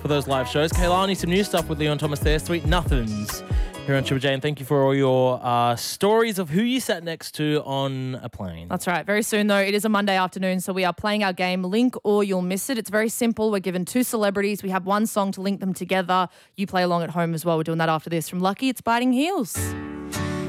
for those live shows. Kaylani, some new stuff with Leon Thomas there. Sweet Nothings here on Triple J. And thank you for all your stories of who you sat next to on a plane. That's right. Very soon, though, it is a Monday afternoon, so we are playing our game, Link or You'll Miss It. It's very simple. We're given two celebrities. We have one song to link them together. You play along at home as well. We're doing that after this. From Lucky, it's Biting Heels.